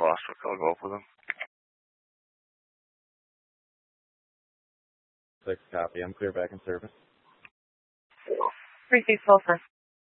Boswick, I'll go up with him. 6 copy. I'm clear back in service. 3-6 Sulphur.